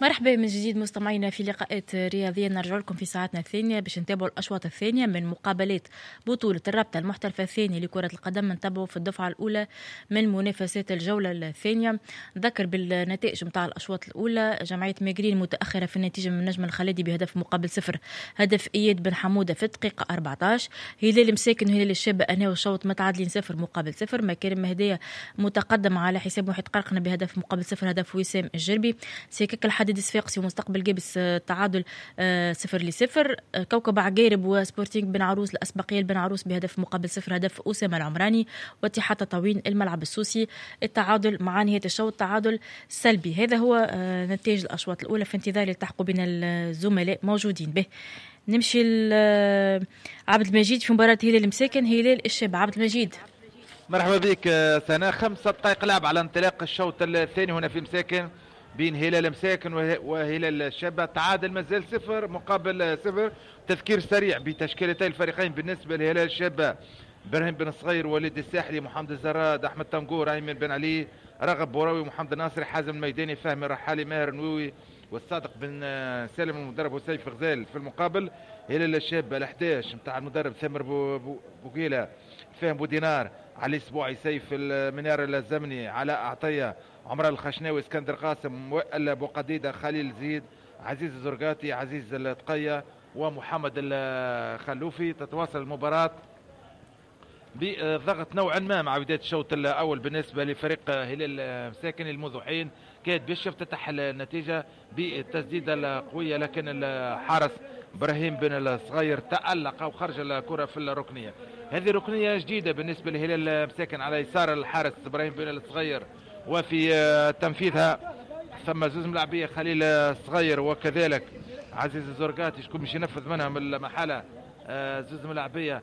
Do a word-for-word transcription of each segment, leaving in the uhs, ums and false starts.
مرحبا من جديد مستمعينا في لقاءات رياضية. نرجع لكم في ساعتنا الثانية باش نتابعوا الأشواط الثانية من مقابلات بطولة الرابطة المحترفة الثانية لكرة القدم. نتابعوا في الدفعة الأولى من منافسات الجولة الثانية. ذكر بالنتائج متاع الأشواط الأولى: جمعية ميغرين متأخرة في النتيجة من نجم الخليدي بهدف مقابل صفر، هدف إياد بن حمودة في الدقيقة أربعة عشر. هلال مساكن وهلال الشابة أنا والشوط متعادلين صفر مقابل صفر. مكارم مهدية متقدم على حساب محيط قرقنة بهدف مقابل صفر، هدف وسام الجربي. سيكك الحديد صفاقسي ومستقبل جابس تعادل صفر لصفر. كوكب عقارب وسبورتينغ بن عروس الأسبقية بن عروس بهدف مقابل صفر، هدف أسامة العمراني. واتحاد تطاوين الملعب السوسي التعادل مع نهاية الشوط تعادل سلبي. هذا هو نتائج الأشواط الأولى في انتظار يلتحقوا بين الزملاء موجودين به. نمشي عبد المجيد في مباراة هلال المساكن هلال الشاب. عبد المجيد مرحبا بك سنة. خمسة دقائق لعب على انطلاق الشوط الثاني هنا في مساكن بين هلال مساكن وهلال الشابة. تعادل مازال صفر مقابل صفر. تذكير سريع بتشكيلتي الفريقين. بالنسبة لهلال الشابة: ابراهيم بن صغير، وليد الساحلي، محمد الزراد، احمد تنقور، ايمن بن علي، رغب بوراوي، محمد الناصري، حازم الميداني، فهمي الرحالي، ماهر نووي، والصادق بن سالم المدرب وسيف غزال. في المقابل هلال الشابة الأحداش نتاع المدرب ثامر بوقيلة، فهم بودينار، علي سبوعي، سيف المنير الزمني، علاء عطية، عمر الخشناوي، اسكندر قاسم، وائل بوقديدة، خليل زيد، عزيز الزرقاتي، عزيز التقية، ومحمد الخلوفي. تتواصل المباراة بضغط نوعا ما مع بداية الشوط الأول بالنسبة لفريق هلال مساكن. منذ حين كانت باش تفتح النتيجة بالتسديدة القوية، لكن الحارس ابراهيم بن الصغير تألق وخرج الكرة في الركنية. هذه ركنية جديدة بالنسبة لهلال مساكن على يسار الحارس ابراهيم بن الصغير، وفي تنفيذها ثم زوز ملاعبية خليل الصغير وكذلك عزيز الزرقاتي. شكون باش ينفذ منها من المحالة زوز ملاعبية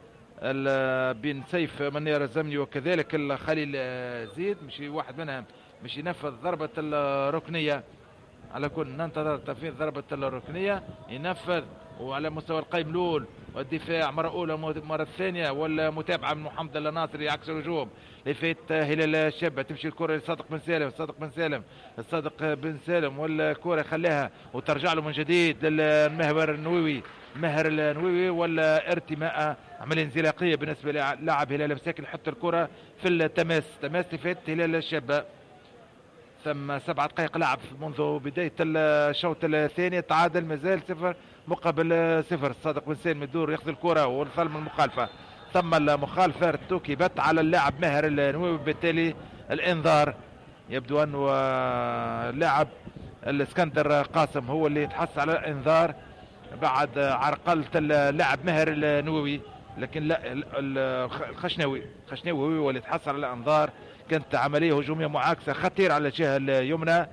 بن سيف منير الزمني وكذلك الخليل زيد، مش واحد منهم مش ينفذ ضربة الركنية. على كل ننتظر تنفيذ ضربة الركنية ينفذ، وعلى مستوى القيم الأول والدفاع مرة أولى مرة ثانية، والمتابعة من محمد الناصري عكس الهجوم لفيت هلال الشابة. تمشي الكرة لصادق بن سالم، صادق بن سالم، الصادق بن سالم، والكرة خلاها وترجع له من جديد للمهور النووي، مهر النووي، ولا ارتماء عملية انزلاقية بالنسبة للاعب هلال مساكن. حتى الكرة في التماس تماس لفيت هلال الشابة. ثم سبعة دقائق لعب منذ بداية الشوط الثاني. تعادل مازال صفر مقابل صفر. الصادق بن سالم يدور ياخذ الكرة والظلم المخالفة، ثم المخالفة ارتكبت على اللاعب ماهر النووي، بالتالي الانذار. يبدو أنه اللاعب الاسكندر قاسم هو اللي يتحصل على الانذار بعد عرقلة اللاعب ماهر النووي، لكن لا الخشناوي الخشناوي هو اللي يتحصل على الانذار. كانت عملية هجومية معاكسة خطيرة على الجهة اليمنى،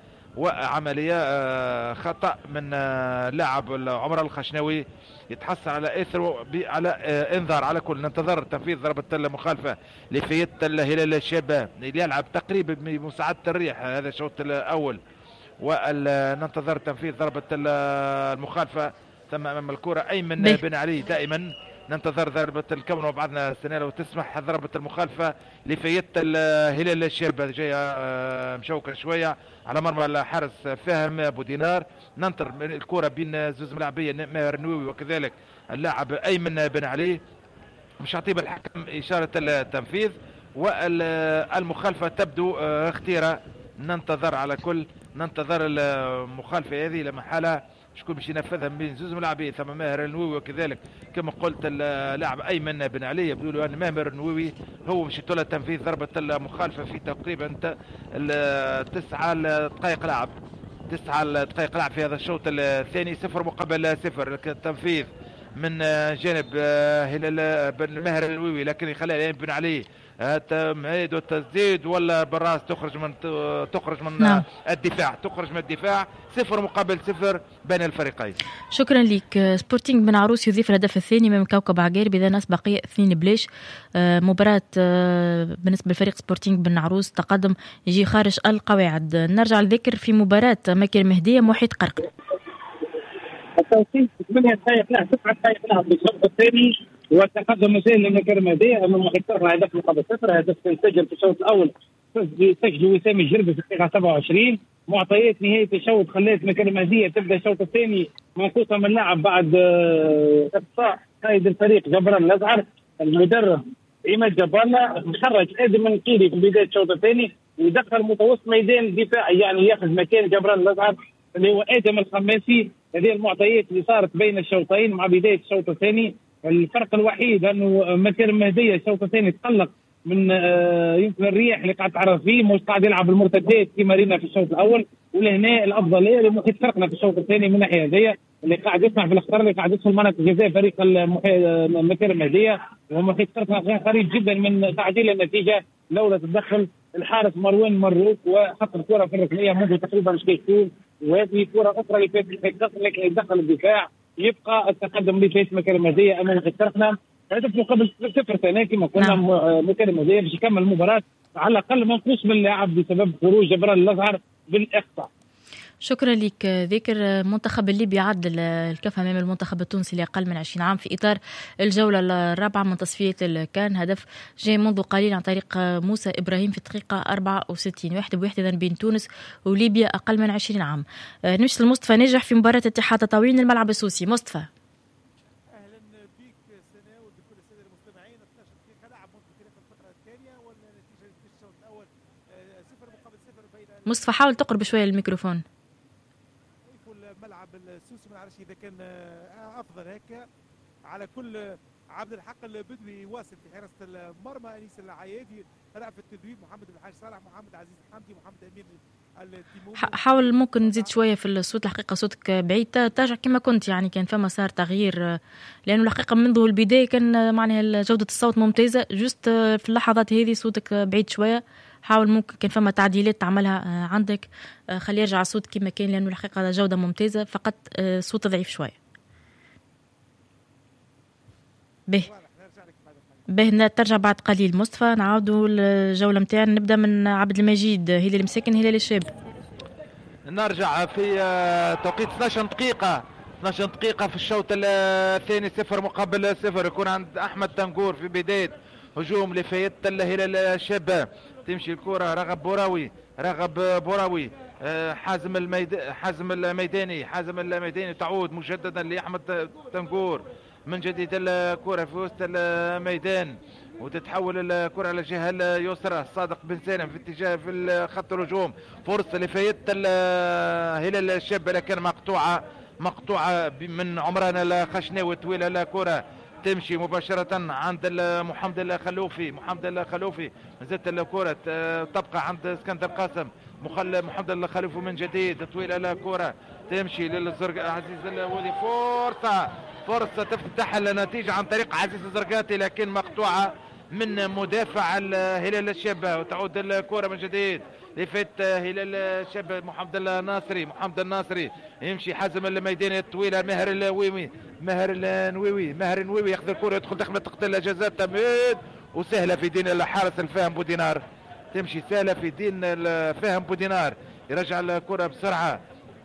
وعملية خطأ من لاعب عمر الخشناوي يتحصل على اثر على انذار. على كل ننتظر تنفيذ ضربة المخالفة لفيت الهلال الشابة اللي يلعب تقريبا بمساعدة الريح هذا الشوط الأول، وننتظر تنفيذ ضربة المخالفة. ثم أمام الكرة أيمن بن علي. دائما ننتظر ضربة الكون وبعدنا السنة لو تسمح ضربة المخالفة لفيت الهلال الشابة جاية مشوكة شوية على مرمى الحارس فهم بودينار. ننتظر الكرة بين زوز ملاعبية ماهر نووي وكذلك اللاعب أيمن بن علي. مش عطيب الحكم إشارة التنفيذ، والمخالفة تبدو اختيارة. ننتظر على كل ننتظر المخالفة هذه لمحالة شكون باش ينفذها بين زوز ملاعبين. ثم ماهر النووي وكذلك كما قلت اللاعب ايمن بن علي. يبدو له ان ماهر النووي هو باش يتولى تنفيذ ضربه المخالفه في تقريبا تسعة دقائق لعب تسعة دقائق لعب في هذا الشوط الثاني. صفر مقابل صفر. التنفيذ من جانب هلال بن ماهر النووي، لكن يخليها بن علي تمهيد والتسديد، ولا بالراس تخرج من تخرج من نعم. الدفاع تخرج من الدفاع. صفر مقابل صفر بين الفريقين. شكرا لك. سبورتينغ بن عروس يضيف الهدف الثاني من كوكب عقارب، اذا ناس بقيه اثنين بلاش. مباراه بالنسبه لفريق سبورتينغ بن عروس تقدم يجي خارج القواعد. نرجع لذكر في مباراه مكر مهديه محيط قرقنة. التوقيت ثمانية دقائق لا تسعة دقائق لعب في الشوط الثاني، والتقدم مازال لمكر مهديه امام محيط قرقنة هدف مقابل صفر. هدف سجل في الشوط الاول سجل وسام الجربي في الدقيقه سبعة وعشرين. معطيات نهايه الشوط خلات مكان المهديه تبدا الشوط الثاني منقوصه من اللاعب بعد اقصاء قائد الفريق جبران الازعر. المدرب عماد جبالة خرج ادم النقيري في بدايه الشوط الثاني ودخل متوسط ميدان دفاعي، يعني ياخذ مكان جبران الازعر اللي هو ادم الخماسي. هذه المعطيات اللي صارت بين الشوطين مع بدايه الشوط الثاني. الفرق الوحيد انه مكان المهديه الشوط الثاني تقلق من آه يمكن الريح اللي قاعد تعرف فيه، مش قاعد يلعب المرتدات كما رينا في الشوط الاول. ولهنا الافضليه اللي ممكن تفرقنا في الشوط الثاني من الناحيه هذه، اللي قاعد يسمع في الاخطار اللي قاعد يدخل مناطق جزاء فريق مكان المهديه، وممكن تفرقنا قريب جدا من تعديل النتيجه لولا تدخل الحارس مروان مروك وحط الكره في الركنيه منذ تقريبا شهرين. وهذه كره اخرى اللي فاتت يدخل الدفاع، يبقى التقدم اللي فات مكان المهديه امام فرقنا هدف مقابل صفر ثاني كما قلنا. مكان المهديه باش يكمل المباراه على الاقل منقوص من اللاعب بسبب خروج جبران الازهر بالاقصاء. شكرا لك ذاكر. المنتخب الليبي عدل الكفة امام المنتخب التونسي لاقل من عشرين عام في اطار الجوله الرابعه من تصفيه الكان. هدف جاي منذ قليل عن طريق موسى ابراهيم في الدقيقه أربعة وستين، واحد بواحد بين تونس وليبيا اقل من عشرين عام. نمشي لمصطفى ناجح في مباراه اتحاد تطاوين الملعب السوسي. مصطفى مصطفى حاول تقرب شويه الميكروفون. الملعب السوسي ما نعرفش اذا كان افضل هكا. على كل عبد الحق البدوي واصل في حراسه المرمى، انيس العيادي، رأفت التدويب، محمد بن حاج صالح، محمد عزيز الحمدي، محمد امين التيمومي. حاول ممكن نزيد شويه في الصوت، الحقيقه صوتك بعيد. ترجع كما كنت، يعني كان فما صار تغيير، لانه الحقيقه منذ البدايه كان معناها جوده الصوت ممتازه، جست في اللحظات هذه صوتك بعيد شويه. حاول ممكن كان فما تعديلات تعملها عندك، خلي يرجع الصوت كما كان، لانه الحقيقه جوده ممتازه، فقط صوت ضعيف شويه. به به ترجع بعد قليل. مصطفى نعاودوا الجوله نتاعنا، نبدا من عبد المجيد هلال مساكن هلال الشاب. نرجع في توقيت اثناش دقيقه اثناش دقيقه في الشوط الثاني، صفر مقابل صفر. يكون عند احمد تنقور في بدايه هجوم لفايت الهلال الشاب. تمشي الكره رغب بوراوي، رغب بوراوي حازم الميد... حازم الميداني حازم الميداني تعود مجددا لاحمد تنقور من جديد. الكره في وسط الميدان وتتحول الكره على الجهه اليسرى. صادق بن سالم في اتجاه في خط الهجوم، فرصه لفايت الهلال الشاب لكن مقطوعه مقطوعه من عمران الخشناوي. طويله الكره تمشي مباشرة عند محمد الخلوفي محمد الخلوفي زادت الكرة تبقى عند اسكندر قاسم. مخل محمد الخلوفي من جديد، طويلة الكرة تمشي للزرق عزيز الودي. فرصة فرصة تفتح النتيجة عن طريق عزيز الزرقاتي لكن مقطوعة من مدافع الهلال الشاب. وتعود الكرة من جديد لفت هلال الشاب محمد الناصري محمد الناصري يمشي حازم الميداني الطويله. ماهر النووي ماهر النووي ماهر النووي ياخذ الكره يدخل داخل منطقه الجزاء تميد وسهله في دين الحارس الفاهم بودينار. تمشي سهله في دين الفاهم بودينار. يرجع الكره بسرعه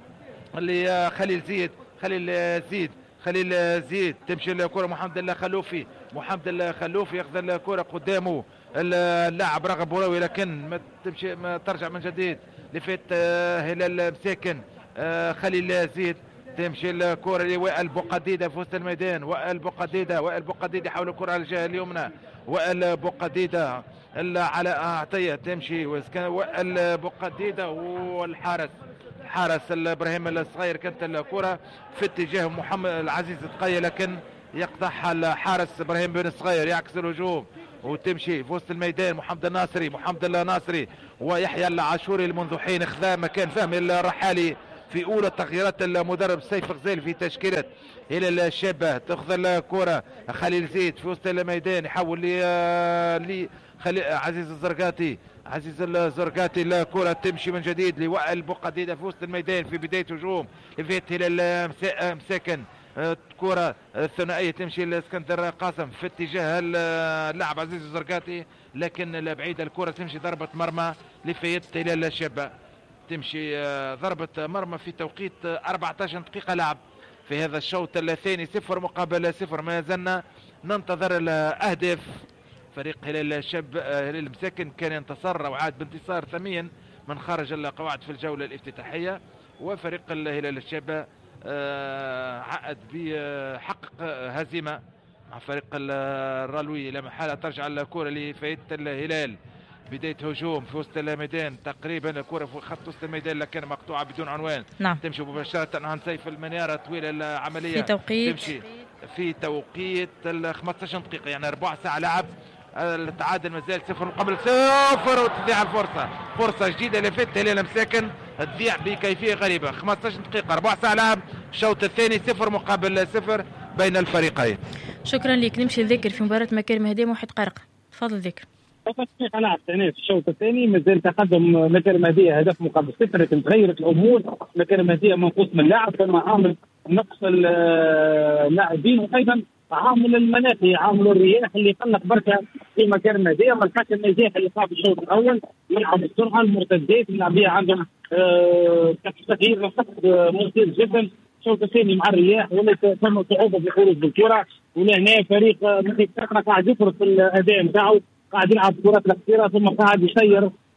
اللي خليل زيد خليل زيد خليل زيد تمشي الكره محمد الخلوفي محمد الخلوفي ياخذ الكره قدامه اللاعب رغب بوراوي لكن ما تمشي ما ترجع من جديد لفت هلال مساكن. خليل زيد تمشي الكره لوائل بوقديده في وسط الميدان. وائل بوقديده وائل بوقديده يحاول الكره على الجهه اليمنى. وائل بوقديده على عطيه تمشي وائل بوقديده والحارس حارس ابراهيم الصغير. كانت الكره في اتجاه محمد العزيز تقي لكن يقطعها الحارس ابراهيم بن الصغير. يعكس الهجوم وتمشي في وسط الميدان. محمد الناصري محمد الناصري ويحيى العاشوري منذ حين خذا مكان فهمي الرحالي في اولى تغييرات المدرب سيف غزال في تشكيله الى الشابه. تاخذ الكره خليل زيد في وسط الميدان يحول لي خلي عزيز الزرقاتي عزيز الزرقاتي. الكره تمشي من جديد لوائل بوقديده في وسط الميدان في بدايه هجوم لفيت الى مساكن. كرة الثنائية تمشي لاسكندر قاسم في اتجاه اللاعب عزيز الزرقاتي لكن بعيدة الكرة تمشي ضربة مرمى لفيت الى الشابة. تمشي ضربة مرمى في توقيت أربعة عشر دقيقة لعب في هذا الشوط الثاني. صفر مقابل صفر. ما زلنا ننتظر الأهداف فريق هلال الشاب هلال المساكن كان ينتصر وعاد بانتصار ثمين من خارج القواعد في الجولة الافتتاحية، وفريق الهلال الشاب عقد بحقق هزيمة مع فريق الرالوي. لا محالة ترجع الكرة لفائدة الهلال، بداية هجوم في وسط الميدان، تقريبا الكرة في خط وسط الميدان لكن مقطوعة بدون عنوان. نعم. تمشي مباشرة عن سيف المنيرة، طويلة العملية في توقيت تمشي في توقيت ال خمسة عشر دقيقة، يعني ربع ساعة لعب. التعادل مازال صفر مقابل صفر، وتضيع الفرصة، فرصة جديدة لفت هلال مساكن تضيع بكيفية غريبة. خمسة عشر دقيقة ربع ساعة لعب، الشوط الثاني صفر مقابل صفر بين الفريقين. شكرا لك. نمشي ذكر في مباراة مكارم هدية موحد قرقة. تفضل ذكر. دقيقة لعب ثانية في الشوط الثاني، مازال تقدم مكارم هدية هدف مقابل صفر، لكن تغيرت الأمور. مكارم هدية منقوص من اللاعب، كما عامل نقص اللاعبين، وأيضا عامل المناخي، عامل الرياح اللي قلق بركة في مكان هدية. ما لقاش النجاح اللي صار في الشوط الأول، يلعب السرعة المرتدات اللاعبية عندهم تغيير نشاط ممتاز جدا. الشوط الثاني مع الرياح ولات ثم صعوبة في الخروج بالكرة، ولهنا فريق محيط ساقنا قاعد يفرض في الأداء نتاعو، قاعد يلعب كرات القصيرة ثم قاعد يسير في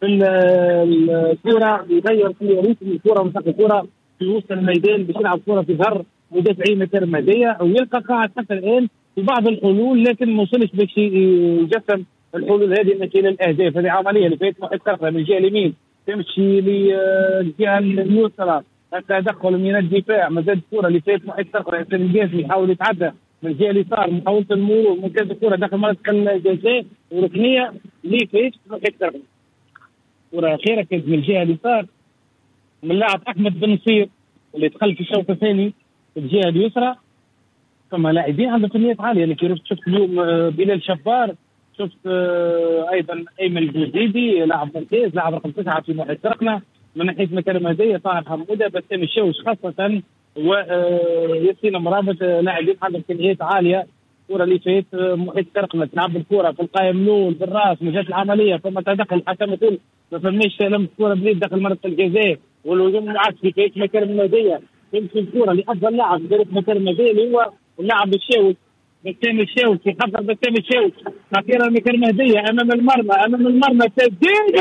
الكرة، يغير في رتم الكرة ونسق الكرة في وسط الميدان باش يلعب كرة في ظهر مدافعين مكارم هدية، ويلقى قاعد حتى الآن في بعض الحلول لكن ما وصلش باش يجسم الحلول هذه من خلال الأهداف. هذه عملية اللي فاتت واحد طرفها من الجهة اليمين تمشي للجهة اليسرى، التدخل من الدفاع مازال الكرة اللي فاتت واحد طرفها ياسر الجاسمي يحاول يتعدى من الجهة اليسار، محاولة المرور ممتاز الكرة داخل منطقة الجزاء وركنية اللي فاتت واحد طرفها. كرة أخيرة كانت من الجهة اليسار من اللاعب أحمد بن نصير اللي دخل في الشوط الثاني في الجهة اليسرى. ثم لاعبين عندهم فنيات عالية، يعني كي شفت اليوم بلال شبار، شفت أيضا أيمن الجديدي لاعب ممتاز، لاعب رقم تسعة في موحد سرقنا. من ناحية مكارم هدية طاهر حمودة، بسام الشوش خاصة، وياسين مرابط، لاعبين عندهم فنيات عالية. الكرة اللي فات موحد سرقنا تلعب الكرة في القائم نول بالراس من جهة العملية، ثم تدخل حكم يقول ما فماش لم الكرة بليد داخل منطقة الجزاء، والهجوم المعاكس في مكارم هدية تمشي الكرة لأفضل لاعب في فريق مكارم هدية اللي هو اللاعب الشاوي بسام الشاوي، في حضر بسام الشاوي أخيرا مكارم هدية أمام المرمى، أمام المرمى تسديد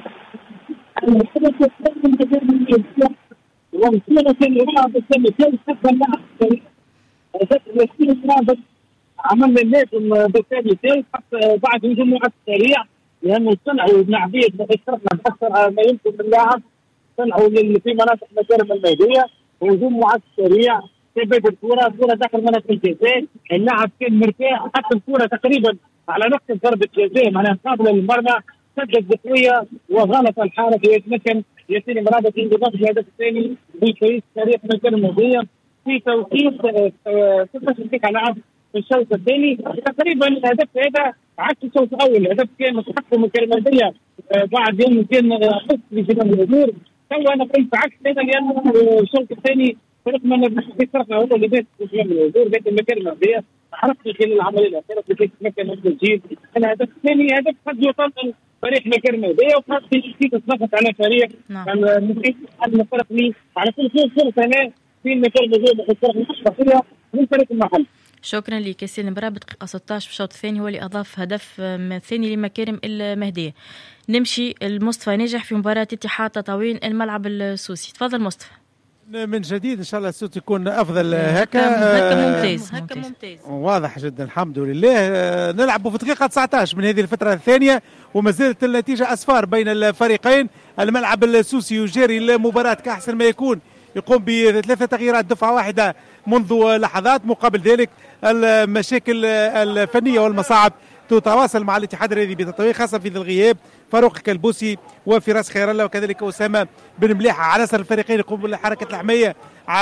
عملنا اللازم بسام الشاوي بعد هجوم سريع، لأنه صنعوا لاعبية بأكثر ما يمكن من لاعب، صنعوا في مناطق مكارم الميدانية هجوم معسكر سريع، ثبت الكرة، الكرة داخل منطقة الجزاء، اللاعب كان مرتاح، حتى الكرة تقريبا على نقطة ضربة جزاء معناها قابلة للمرمى، سدد بقوية وغلط الحارس يتمكن ياسين مرابط انضباط الهدف الثاني بفريق فريق مكان الماضية في توقيت ستة عشر دقيقة لعب في الشوط الثاني. تقريبا الهدف هذا عكس الشوط الأول، الهدف كان مستحق مكان الماضية بعد يوم كان حس بجنب الهجوم. تو أنا قلت عكس هذا لأنه الشوط الثاني فريق من الفرقة هو اللي بات في الهجوم، بات المكان الماضية عرفت خلال العملية الأخيرة كيف تمكن من التسجيل. الهدف الثاني هدف قد يطلق فريق مكان الماضية وقد في تسلقت على فريق المحيط المفرقني على كل شيء فرصة هنا في المكان الماضية الفرق المشرقية من فريق المحل. شكرا لك ياسين برابط. دقيقة ستة عشر في الشوط الثاني هو اللي أضاف هدف ثاني لمكارم المهدية. نمشي المصطفى ناجح في مباراة اتحاد تطاوين الملعب السوسي. تفضل مصطفى. من جديد ان شاء الله الصوت يكون افضل هكا هكا ممتاز هكا ممتاز واضح جدا الحمد لله. نلعب في دقيقة تسعة عشر من هذه الفترة الثانية وما زالت النتيجة أصفار بين الفريقين. الملعب السوسي يجاري المباراة كأحسن ما يكون، يقوم بثلاثة تغييرات دفعة واحدة منذ لحظات، مقابل ذلك المشاكل الفنية والمصاعب تتواصل مع الاتحاد الرياضي بتطوير، خاصة في ذي الغياب فاروق كلبوسي وفراس خير الله وكذلك أسامة بن مليحة. عناصر الفريقين يقومون بالحركة الحمية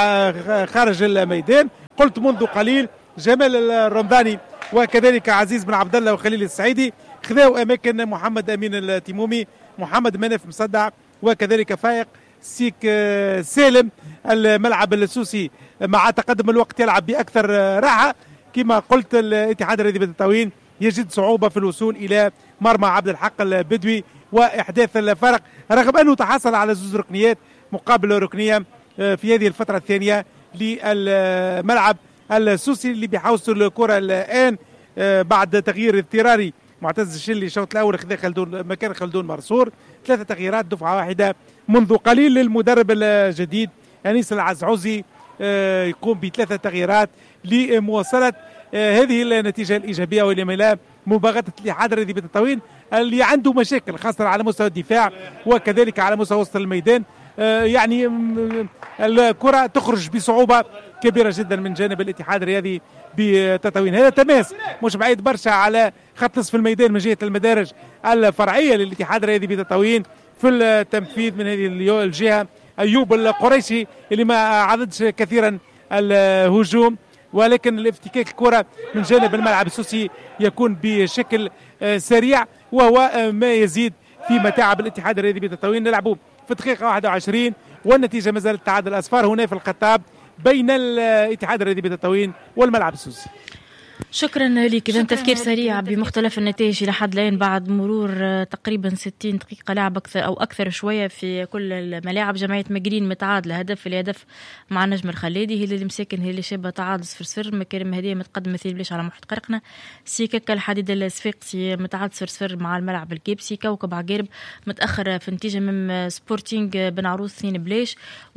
خارج الميدان. قلت منذ قليل جمال الرمضاني وكذلك عزيز بن عبد الله وخليل السعيدي خذوا أماكن محمد أمين التيمومي، محمد مناف مصدع وكذلك فايق سيك سالم. الملعب السوسي مع تقدم الوقت يلعب بأكثر راحة. كما قلت الاتحاد الرياضي بالتطاوين يجد صعوبة في الوصول إلى مرمى عبد الحق البدوي وإحداث الفرق، رغم أنه تحصل على زوج ركنيات مقابل ركنية في هذه الفترة الثانية للملعب السوسي اللي بيحوصل الكرة الآن بعد تغيير اضطراري معتز الشلي الشوط الاول خذا خلدون مكان خلدون مرسور. ثلاثه تغييرات دفعه واحده منذ قليل للمدرب الجديد انيس العزعوزي يقوم بثلاثه تغييرات لمواصله هذه النتيجه الايجابيه والى مباغته الاتحاد الرياضي بتطاوين اللي عنده مشاكل خاصه على مستوى الدفاع وكذلك على مستوى وسط الميدان. يعني الكره تخرج بصعوبه كبيره جدا من جانب الاتحاد الرياضي بتطاوين. هذا تماس مش بعيد برشا على خط نصف الميدان من جهه المدارج الفرعيه للاتحاد الرياضي بتطاوين في التنفيذ من هذه الجهه. ايوب القريشي اللي ما عددش كثيرا الهجوم، ولكن الافتكاك الكره من جانب الملعب السوسي يكون بشكل سريع وهو ما يزيد في متاعب الاتحاد الرياضي بتطاوين. نلعبوا في الدقيقه واحد وعشرين والنتيجه ما زالت تعادل الاصفار هنا في الخطاب بين الاتحاد الرياضي بتطاوين والملعب السوسي. شكرا لك. إذا تفكير سريع بمختلف النتائج إلى حد الآن بعد مرور تقريبا ستين دقيقة لعب أكثر أو أكثر شوية في كل الملاعب. جمعية مقرين متعادلة هدف الهدف مع النجم الخليدي، هي اللي مساكن هي اللي شابة تعادل صفر صفر. مكارم هدية متقدم مثيل بليش على محيط قرقنة. سيكاكا الحديد الصفاقسي متعادل صفر صفر مع الملعب الكيبسي. كوكب عقارب متأخر في نتيجة من سبورتينغ بن عروس اثنين بليش.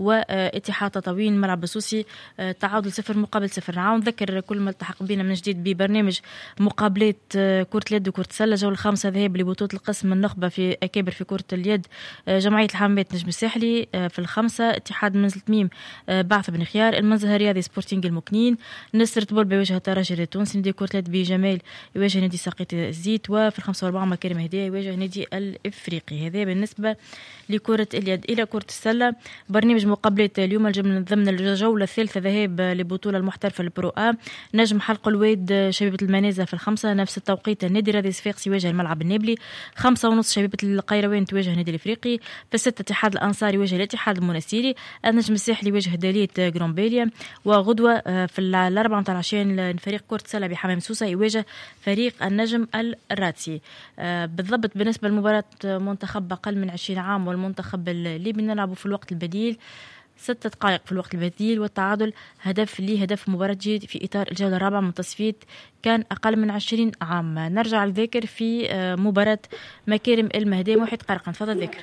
واتحاد تطاوين ملعب السوسي تعادل صفر مقابل صفر. نعاود نذكر كل ما التحق بنا من جديد ببرنامج مقابلات كرة اليد وكرة السلة جولة الخامسة ذهاب لبطولة القسم النخبة في أكابر في كرة اليد. جمعية الحمامات نجم الساحلي في الخمسة، اتحاد منزل تميم بعث بن خيار، المنزل الرياضي سبورتينغ المكنين، نصر تبولبا يواجه الترجي التونسي، نادي كرة اليد بجمال يواجه نادي ساقيط الزيت، وفي الخمسة وأربعة مكارم هدية يواجه نادي الإفريقي. هذا بالنسبة لكرة اليد. إلى كرة السلة برنامج مقابلات اليوم ضمن الجولة الثالثة ذهاب لبطولة المحترفة البرو آ. نجم حلق الواد شبيبة المنازة في الخمسة نفس التوقيت النادي الرياضي الصفاقسي يواجه الملعب النابلي. خمسة ونص شبيبة القيروان تواجه النادي الافريقي. في الستة اتحاد الانصاري يواجه الاتحاد المنستيري. النجم الساحلي يواجه دالية جرومبيليا. وغدوة في الأربعة متاع العشرين فريق كرة السلة بحمام سوسة يواجه فريق النجم الراتسي. بالضبط بالنسبة لمباراة منتخب أقل من عشرين عام والمنتخب الليبي نلعبوا في الوقت البديل ستة دقائق في الوقت البديل، والتعادل هدف لي هدف مباراة جيد في إطار الجولة الرابعة من تصفية كان أقل من عشرين عام. نرجع لذاكر في مباراة مكارم المهدي محيط قرقن. تفضل ذاكر.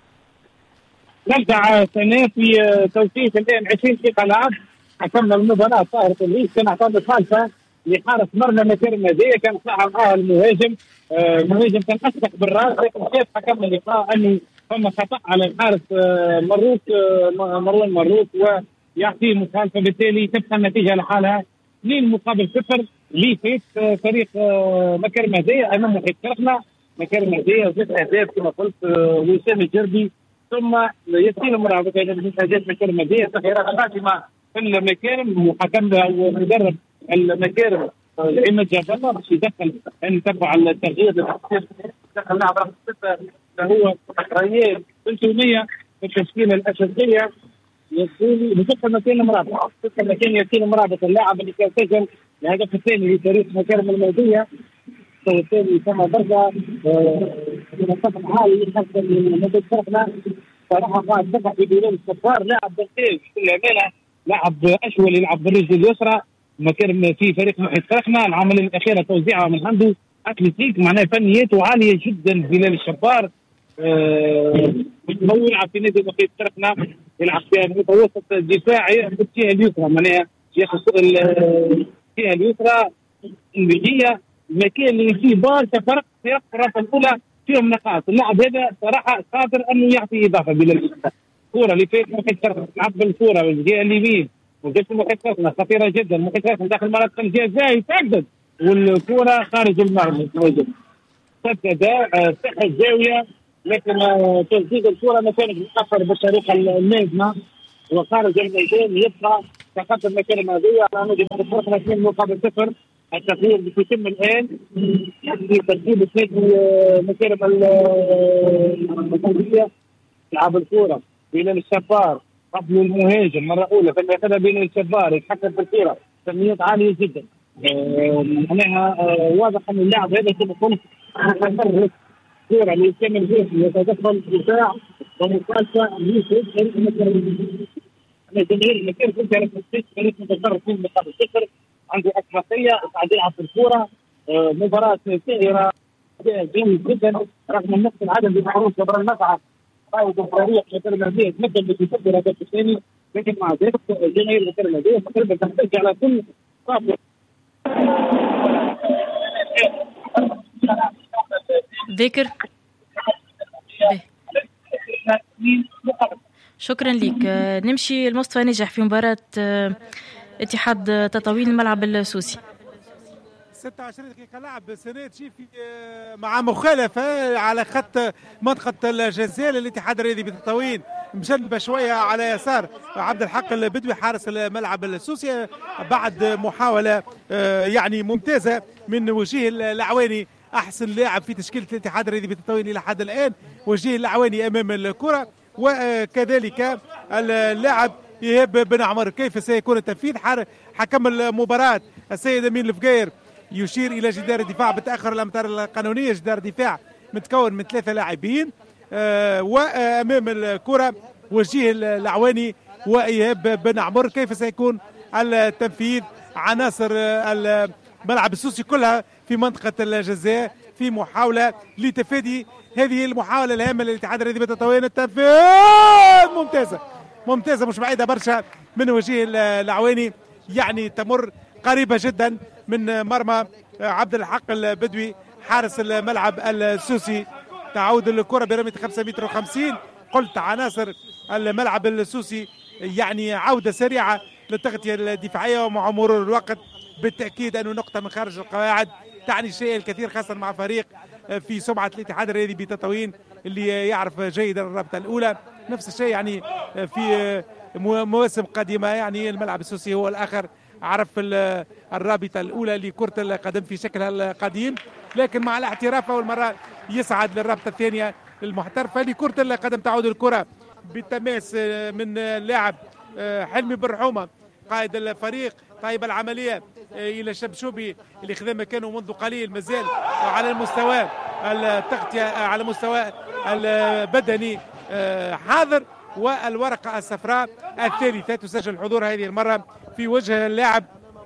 نرجع سنة في توقيت الآن عشرين دقيقة لعب. حكمنا المباراة طاهر الرئيس كان اعتمد خالفة لحارس مرمى مكارم المهدي، كان صاحب معاه المهاجم المهاجم كان أسبق بالراس، لكن كيف حكمنا اللقاء أنه ثم خطأ على الحارس مروك مروان مروك ويعطيه مخالفة، بالتالي تبقى النتيجة لحالها اثنين مقابل صفر لفيت فريق مكارم المهدية أمام محيط قرقنة. مكارم المهدية زاد أهداف كما قلت وسام الجربي ثم ياسين مرابط من أهداف مكارم المهدية. تغييرات قادمة في المكارم وحكمنا ومدرب المكارم عماد جابر باش يدخل نتبع التغيير دخل لاعب رقم ستة هو ريال بنتونية في التشكيلة الأساسية. ياسين بدخل مكان مرابط دخل مكان ياسين مرابط اللاعب اللي كان سجل الهدف الثاني لفريق مكارم المهدية. الثاني ثم درجة منطقة عالية خاصة من مدة فرقنا صراحة قاعد دفع في بلاد الصفار لاعب بالخير في الأمانة، لاعب أشول يلعب بالرجل اليسرى مكان في فريق محيط قرقنة. العملية الأخيرة توزيعها من عنده أتليتيك معناه فنياته عالية جدا. بلال الشبار متمول يلعب في نادي محيط قرقنة يلعب في المتوسط الدفاعي بالجهة اليسرى معناها ياخذ الجهة اليسرى النبيجية المكان اللي فيه برشا فرق في الرابطة الأولى فيهم نقاط. اللاعب هذا صراحة قادر أنه يعطي إضافة بلال الشبار. الكرة اللي فاتت محيط قرقنة تلعب بالكرة بالجهة اليمين وجدت محيط قرقنة خطيرة جدا. محيط قرقنة داخل منطقة الجزاء يتعدد والكرة خارج المرمى سدد صحة الزاوية لكن تسديد الكرة ما كانت متأخر بالطريقة اللازمة وخارج الميدان يبقى تقدم مكان المهدية على نادي محيط قرقنة اثنين مقابل صفر. التغيير يتم الآن في ترتيب اثنين مكان المهدية يلعب الكرة بلال الشبار قبل المهاجم مرة أولى ثم يأخذها بلال الشبار يتحكم في الكرة تمنيات عالية جدا. معناها واضح أن اللاعب هذا كما قلت متمرس كرة ليكمل فيه يتدخل الدفاع ومخالفة لفريق الجماهير المكان كنت على تسديد فريق متطرف فيه مقابل صفر عنده أسبقية قاعد يلعب في الكرة. مباراة سائرة جيد جدا رغم نفس العدد من حروف جبر المسعى قائد الفريق مكان المهديه تمكن من يسجل الهدف الثاني، لكن مع ذلك جماهير مكان المهديه تقريبا تحتاج على كل صافي. ذكر شكرا لك. نمشي المصطفى نجح في مباراة اتحاد تطاوين الملعب السوسي. ستة وعشرين دقيقة لعب سنة في مع مخالفة على خط منطقة الجزائر للاتحاد الرياضي بتطاوين، مجنبة شوية على يسار عبد الحق البدوي حارس الملعب السوسي بعد محاولة يعني ممتازة من وجيه العواني، أحسن لاعب في تشكيلة الاتحاد الرياضي بتطاوين إلى حد الآن وجيه العواني أمام الكرة، وكذلك اللاعب إيهاب بن عمر. كيف سيكون التنفيذ؟ حكم المباراة السيد أمين الفقير يشير إلى جدار الدفاع بتأخر الأمتار القانونية، جدار دفاع متكون من ثلاثة لاعبين آه وأمام الكرة وجيه العواني وإيهاب بن عمر. كيف سيكون التنفيذ؟ عناصر الملعب السوسي كلها في منطقة الجزاء في محاولة لتفادي هذه المحاولة الهامة للاتحاد الرياضي بتطاوين. التنفيذ ممتازة ممتازة مش بعيدة برشا من وجيه العواني، يعني تمر قريبة جدا من مرمى عبد الحق البدوي حارس الملعب السوسي. تعود الكرة برمية خمسة متر وخمسين. قلت عناصر الملعب السوسي يعني عودة سريعة للتغطية الدفاعية، ومع مرور الوقت بالتأكيد أنه نقطة من خارج القواعد تعني الشيء الكثير، خاصة مع فريق في سمعة الاتحاد الرياضي بتطاوين اللي يعرف جيدا الرابطة الأولى. نفس الشيء يعني في مواسم قديمة، يعني الملعب السوسي هو الآخر عرف الرابطة الأولى لكرة القدم في شكلها القديم، لكن مع الاحتراف أول مرة يصعد للرابطة الثانية المحترفة لكرة القدم. تعود الكرة بالتماس من لاعب حلمي بن رحومة قائد الفريق، طيب العملية إلى شبشوبي اللي خذ مكانه منذ قليل، مازال على المستوى التغطية على المستوى البدني حاضر، والورقة الصفراء الثالثة تسجل الحضور هذه المرة في وجه اللاعب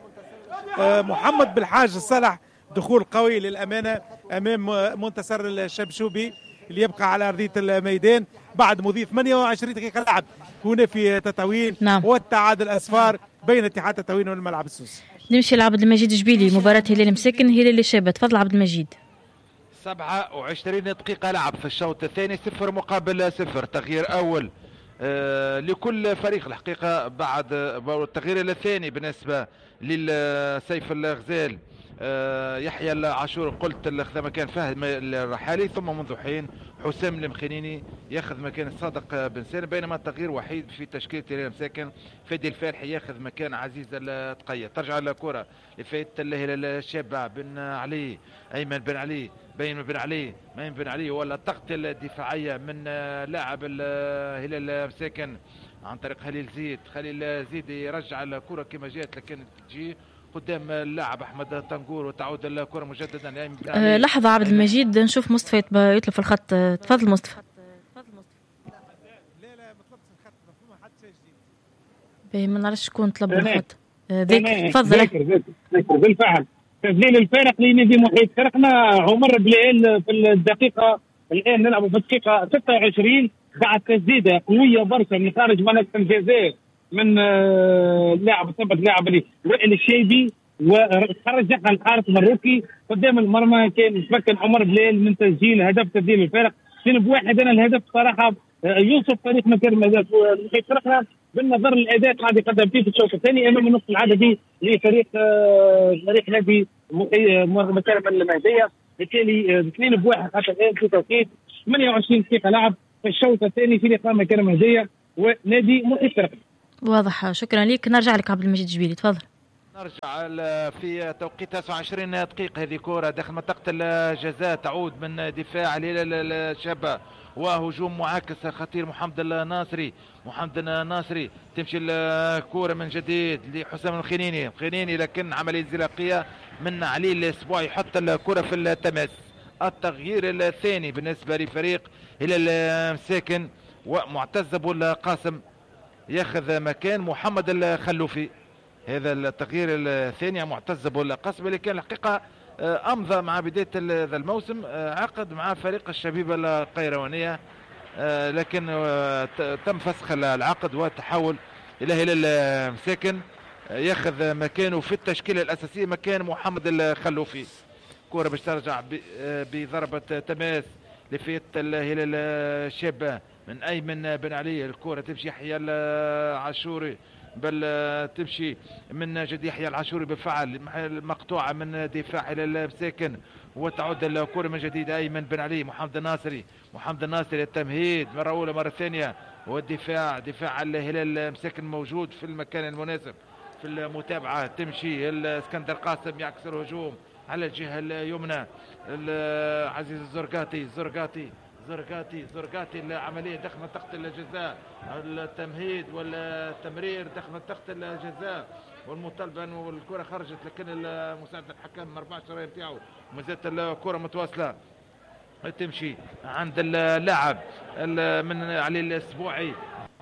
محمد بالحاج الصالح. دخول قوي للأمانة أمام منتصر الشبشوبي اللي يبقى على أرضية الميدان بعد مضي ثمانية وعشرين دقيقة لعب هنا في تطاوين. نعم. والتعادل أصفار بين اتحاد تطاوين والملعب السوسي. نمشي لعبد المجيد جبيلي، مباراة هلال مساكن هلال الشابة. تفضل عبد المجيد. سبعة وعشرين دقيقة لعب في الشوط الثاني، صفر مقابل صفر. تغيير أول آه لكل فريق الحقيقة بعد التغيير الثاني بالنسبة للسيف الغزال. آه يحيى العاشور قلت اخذ مكان فهد الرحالي، ثم منذ حين حسام المخنيني ياخذ مكان الصادق بن سالم، بينما التغيير وحيد في تشكيله هلال مساكن فادي الفالحي ياخذ مكان عزيز التقية. ترجع الكره لفايت الهلال الشابة بن علي، ايمن بن علي، بين بن علي، مين بن علي، ولا التغطيه الدفاعيه من لاعب الهلال مساكن عن طريق خليل زيد. خليل زيد يرجع الكره كما جات لكن تجي قدام اللاعب احمد طنقور وتعود الكره مجددا. أه لحظه عبد المجيد، نشوف مصطفى يطلب في الخط. تفضل مصطفى. لا لا ما طلبتش الخط، ما حد شيء جديد. ما نعرفش شكون طلب الخط. ذاك تفضل. ذاكر ذاكر بالفعل تسجيل الفارق لنادي محيط. فرقنا عمر بليل في الدقيقه الان نلعب في الدقيقه ستة وعشرين بعد تسديده قويه برشا من خارج منطقه الجزاء من اللاعب السبق لاعب وائل الشيبي، وخرج دقه الحارس المروكي قدام المرمى. كان يتمكن عمر بليل من تسجيل هدف تسجيل الفارق اثنين بواحد. انا الهدف صراحه يوسف فريق مكان المهدف محيط فرقنا بالنظر للاداء قاعد يقدم فيه في الشوط الثاني امام النصف العددي لفريق فريق نادي مكان المهديه. بالتالي اثنين بواحد حتى الان في توقيت ثمانية وعشرين دقيقه لعب في الشوط الثاني في لقاء مكان المهديه ونادي محيط فرقنا. واضح، شكرا لك. نرجع لك عبد المجيد جبيلي، تفضل. نرجع في توقيت تسعة وعشرين دقيقة. هذه كرة داخل منطقة الجزاء تعود من دفاع الهلال الشابة وهجوم معاكس خطير محمد الناصري. محمد الناصري تمشي الكرة من جديد لحسام الخنيني. الخنيني لكن عملية زلاقية من علي الاسبوع يحط الكرة في التماس. التغيير الثاني بالنسبة لفريق هلال مساكن ومعتز ابو القاسم ياخذ مكان محمد الخلوفي. هذا التغيير الثاني معتز ابو القاسم اللي كان الحقيقة امضى مع بدايه هذا الموسم عقد مع فريق الشبيبه القيروانيه، لكن تم فسخ العقد والتحول الى هلال مساكن، ياخذ مكانه في التشكيله الاساسيه مكان محمد الخلوفي. كره باش ترجع بضربه تماس لفيت الهلال الشابه من ايمن بن علي. الكره تمشي يحيى العاشوري، بل تمشي من جد يحيى العاشوري بالفعل مقطوعه من دفاع هلال مساكن، وتعود الكره من جديد ايمن بن علي. محمد الناصري، محمد الناصري التمهيد مره اولى مره ثانيه، والدفاع دفاع الهلال مساكن موجود في المكان المناسب في المتابعه. تمشي الاسكندر قاسم يعكس الهجوم على الجهه اليمنى، عزيز الزرقاتي الزرقاتي زرقاتي زرقاتي العمليه داخل منطقه الجزاء، التمهيد والتمرير داخل منطقه الجزاء والمطالبه، والكره خرجت لكن مساعد الحكم ما رفعش الرايه نتاعو، ومازالت الكره متواصله تمشي عند اللاعب من علي الاسبوعي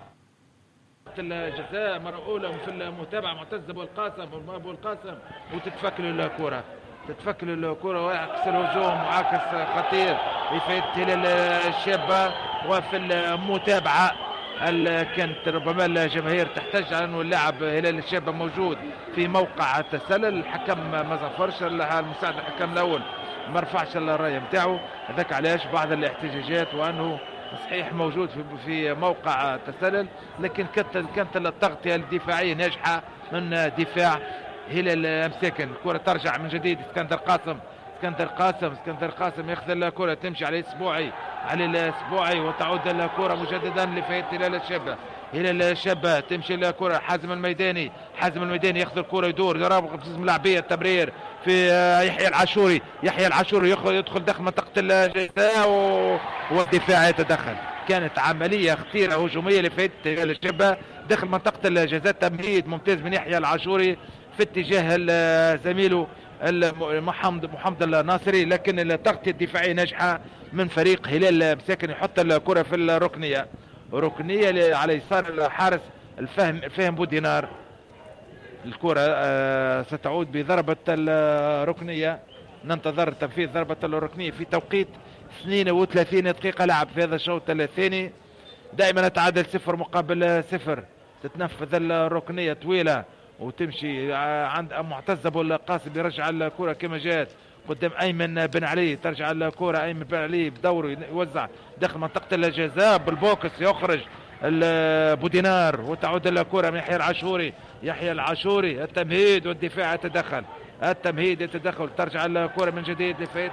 الجزاء مره اولى في المتابعه معتز ابو القاسم ابو القاسم وتتفكل الكره تتفكل الكره ويعكس الهجوم معاكس خطير يفيد هلال الشابه. وفي المتابعه كانت ربما الجماهير تحتاج على انه اللاعب هلال الشابه موجود في موقع التسلل، الحكم ما زفرش، المساعد الحكم الاول ما رفعش الرايه نتاعو، هذاك علاش بعض الاحتجاجات وانه صحيح موجود في في موقع التسلل، لكن كانت كانت التغطيه الدفاعيه ناجحه من دفاع هلال مساكن. الكره ترجع من جديد اسكندر قاسم اسكندر قاسم اسكندر قاسم ياخذ الكره تمشي على الاسبوعي على الاسبوعي وتعود الكره مجددا لفايت هلال الشابه هلال الشابه. تمشي الكره حازم الميداني حازم الميداني ياخذ الكره يدور يرابط في ملاعبيه التمرير في يحيى العاشوري يحيى العاشوري يدخل داخل منطقه الجزاء والدفاع يتدخل. كانت عمليه خطيره هجوميه لفايت هلال الشابه داخل منطقه الجزاء، تمهيد ممتاز من يحيى العاشوري في اتجاه زميله محمد محمد الناصري، لكن التغطيه الدفاعيه ناجحه من فريق هلال مساكن يحط الكره في الركنيه ركنيه على يسار الحارس الفهم فهم بودينار. الكره ستعود بضربه الركنيه، ننتظر تنفيذ ضربه الركنيه في توقيت اثنين وثلاثين دقيقه لعب في هذا الشوط الثاني. دائما نتعادل صفر مقابل صفر. تتنفذ الركنيه طويله وتمشي عند معتز ابو القاسم يرجع الكره كما جات قدام ايمن بن علي، ترجع الكره ايمن بن علي بدوره يوزع داخل منطقه الجزاء بالبوكس يخرج بودينار وتعود الكره من يحيى العاشوري يحيى العاشوري التمهيد والدفاع يتدخل التمهيد يتدخل ترجع الكره من جديد لفايت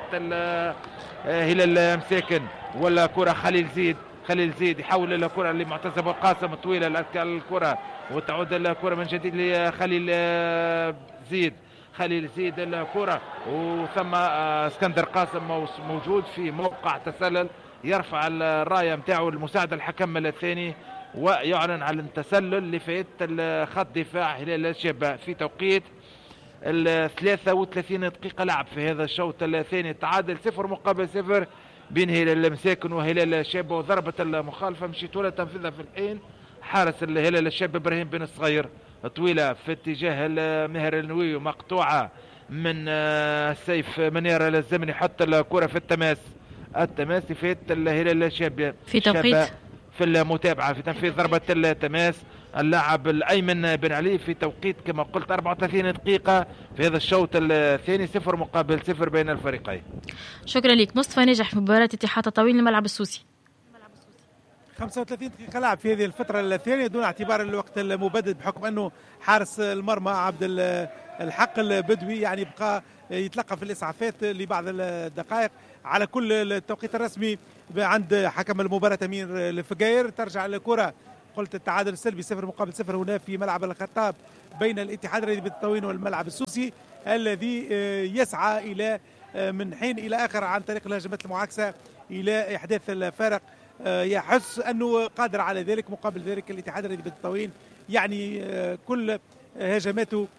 هلال مساكن ولا كره خليل زيد خليل زيد يحول الكره لمعتز ابو القاسم طويله الكره وتعود الكره من جديد لخليل زيد خليل زيد الكره وثم اسكندر قاسم موجود في موقع تسلل يرفع الرايه نتاعو المساعد الحكم الثاني ويعلن عن التسلل لفايت خط دفاع هلال الشابه في توقيت ثلاثة وثلاثين دقيقه لعب في هذا الشوط الثاني. تعادل صفر مقابل صفر بين هلال المساكن وهلال الشابه، وضربه المخالفه مشيت ولا تنفذها في الحين حارس الهلال الشاب ابراهيم بن الصغير طويله في اتجاه مهر النووي ومقطوعه من سيف منير الزمني يحط الكره في التماس التماس فات الهلال الشاب في توقيت في المتابعه في تنفيذ ضربه التماس اللاعب الايمن بن علي في توقيت كما قلت أربعة وثلاثين دقيقه في هذا الشوط الثاني صفر مقابل صفر بين الفريقين. شكرا لك مصطفى ناجح في مباراه اتحاد تطاوين الملعب السوسي. خمسة وثلاثين دقيقة لعب في هذه الفترة الثانية دون اعتبار الوقت المبدد بحكم أنه حارس المرمى عبد الحق البدوي يعني بقى يتلقى في الإسعافات لبعض الدقائق. على كل التوقيت الرسمي عند حكم المباراة أمير الفقاير. ترجع الكرة قلت التعادل السلبي صفر مقابل صفر هنا في ملعب الخطاب بين الاتحاد الرياضي بالتطاوين والملعب السوسي الذي يسعى إلى من حين إلى آخر عن طريق الهجمات المعاكسة إلى إحداث الفارق. يحس أنه قادر على ذلك. مقابل ذلك الاتحاد الرياضي بالتطاوين يعني كل هجماته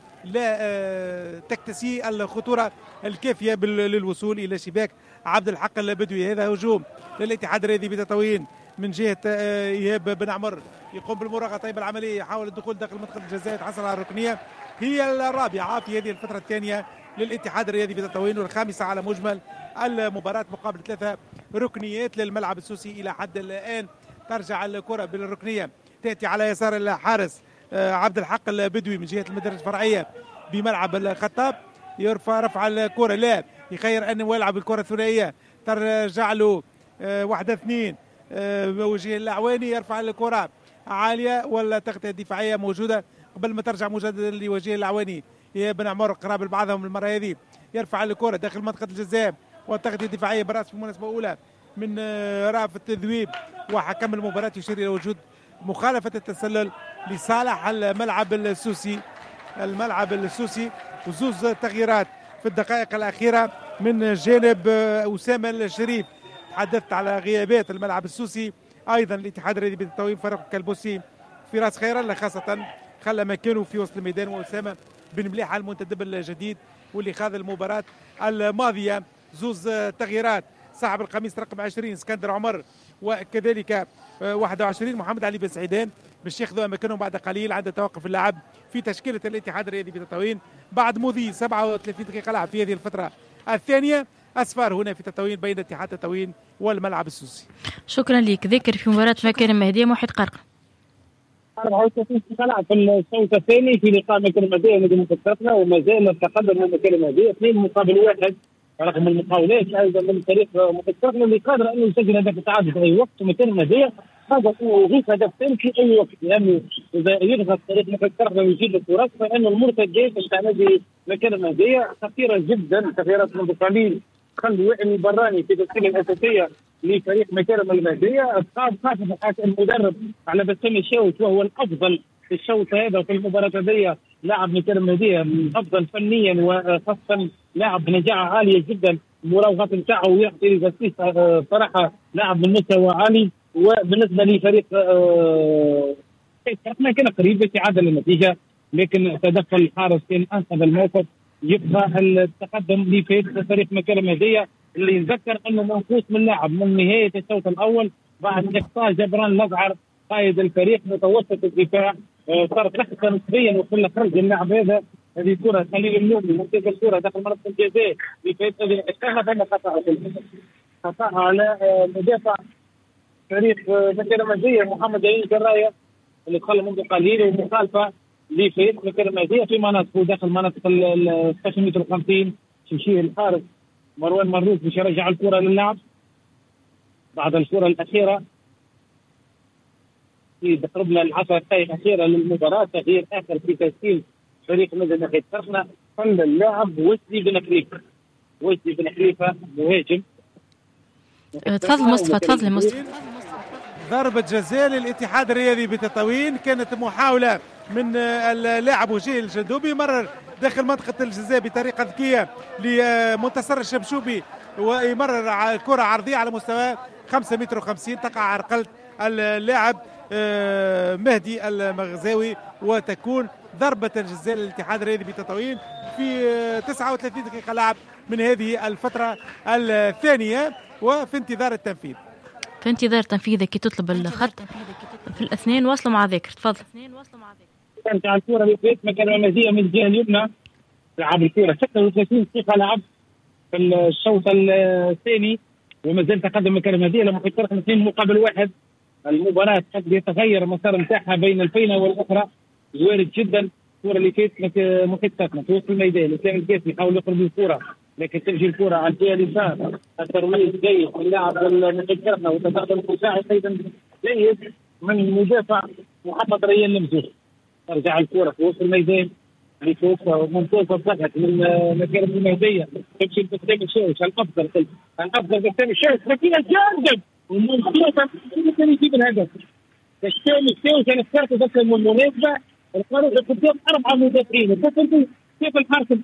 لا تكتسي الخطورة الكافية للوصول إلى شباك عبد الحق البدوي. هذا هجوم للاتحاد الرياضي بتطاوين من جهه ايهاب بن عمر يقوم بالمراقبه طيب العمليه، يحاول الدخول داخل منطقه الجزاء، يتحصل على الركنيه، هي الرابعه في هذه الفتره الثانيه للاتحاد الرياضي بتطاوين، والخامسه على مجمل المباراه مقابل ثلاثه ركنيات للملعب السوسي الى حد الان. ترجع الكره بالركنيه تاتي على يسار الحارس عبد الحق البدوي من جهه المدرسه الفرعيه بملعب الخطاب، يرفع رفع الكره، لا يخير انه يلعب الكره الثنائيه، ترجع له واحده اثنين وجه العواني، يرفع الكره عاليه ولا تغطيه دفاعيه موجوده قبل ما ترجع مجددا لوجه العواني. يا بن عمر قراب لبعضهم المره هذه، يرفع الكره داخل منطقه الجزاء والتغطيه الدفاعيه براس في المناسبه الاولى من رافت الذويب، وحكم المباراه يشير الى وجود مخالفه التسلل لصالح الملعب السوسي. الملعب السوسي وزوز تغييرات في الدقائق الاخيره من جانب اسامه الشريف. تحدثت على غيابات الملعب السوسي، ايضا الاتحاد الرياضي بتطاوين فرق كالبوسي في راس خير الله خاصه خلى مكانه في وسط الميدان، واسامه بن مليحه المنتدب الجديد واللي خاض المباراه الماضيه. زوز تغييرات، صاحب القميص رقم عشرين اسكندر عمر، وكذلك واحد وعشرين محمد علي بن سعيدان باش ياخذوا اماكنهم بعد قليل عند توقف اللعب في تشكيله الاتحاد الرياضي بتطاوين بعد مضي سبعة وثلاثين دقيقه لعب في هذه الفتره الثانيه. اسفار هنا في تطاوين بين اتحاد تطاوين والملعب السوسي. شكرا لك. ذكر في مباراه مكان المهديه موحد قرقم أربعة وثلاثين دقيقة في الشوط الثاني في لقاء مكان المهديه مدينه السخنه، وما زال التقدم من مكان المهديه اثنين مقابل واحد رغم المحاولات ايضا من فريق مكان اللي قادر انه يسجل هدف التعادل في اي وقت، ومكان المهديه قادر انه يضيف هدف ثاني في اي وقت، لانه اذا يضغط فريق مكان ويجيب الفرص فان المرتدات تاع نادي مكان المهديه خطيره جدا. تغييرات منذ قليل خلوا وائل البراني في التشكيله الاساسيه لفريق مكارم المهديه، خاصه المدرب على بسام الشاوت وهو الافضل في الشوط هذا وفي المباراه هذه. لاعب مكارم المهديه الافضل فنيا وخاصه لاعب بنجاعه عاليه جدا، المراوغات نتاعه ويعطي صراحه لاعب من مستوى عالي. وبالنسبه لفريق احنا كنا قريب باستعاده للنتيجه، لكن تدخل الحارس كان انقذ الموقف. يبقى التقدم لفريق مكارم المهديه اللي يتذكر انه منقوص من لاعب من نهايه الشوط الاول بعد اقصاء جبران الازعر قائد الفريق متوسط الدفاع. صارت لحظه نسبيا وصلنا خرج اللاعب هذا، هذه كره خليل النوبي منطقه الكره داخل منطقه الجزاء بفائده اخذها بين خطا خطا على مدافع فريق مكارم المهديه محمد عين كرايه اللي دخل منذ قليل، ومخالفه لفريق مكارم المهديه في مناطقه داخل مناطق ال ستة متر وخمسين. تمشي الحارس مروان مروف باش يرجع الكره للعب بعد الكره الاخيره في تقريبا العشر دقائق الاخيره للمباراه. تغيير اخر في تشكيل فريق مدينه السخنه خلى اللاعب وسلي بن خليفه. وسلي بن خليفه مهاجم. تفضل مصطفى. تفضل مصطفى. ضربه جزاء للاتحاد الرياضي بتطاوين، كانت محاوله من اللاعب وجيه الجندوبي، مرر داخل منطقه الجزاء بطريقه ذكيه لمنتصر الشمشوبي ويمرر كره عرضيه على مستوى خمسة متر وخمسين تقع على قلب اللاعب مهدي المغزاوي، وتكون ضربه جزاء للاتحاد الرياضي بتطاوين في تسعة وثلاثين دقيقه لعب من هذه الفتره الثانيه وفي انتظار التنفيذ. في انتظار تنفيذك كي تطلب الخط في الاثنين واصلوا مع ذاكر. تفضل. كانت على الكره اللي فاتت مكان المهديه من الجهه اليمنى لعب الكره ستة وثلاثين دقيقه لعب في الشوط الثاني وما زال تقدم مكان المهديه لما في فرق اثنين مقابل واحد. المباراه قد يتغير المسار نتاعها بين الفينه والاخرى، وارد جدا. الكره اللي فاتت محيط ساكنه في وسط الميدان، اسلام القاسمي يحاول يخرج الكره لكن تمشي الكره على الجهه اليسار، الترويج جيد من لاعب محيط ساكنه وتقدم مساعد ايضا جيد من المدافع محمد ريان المزوج. ترجع الكره في وسط الميدان لفوق ممتازه ضغط من مكان المهديه، تمشي بسام الشاوش الافضل الافضل بسام الشاوش لكن الجانب وممتازه كان يجيب الهدف. بسام الشاوش انا اخترت بس المناسبه القرار قدام اربعه مدافعين، كيف الحارس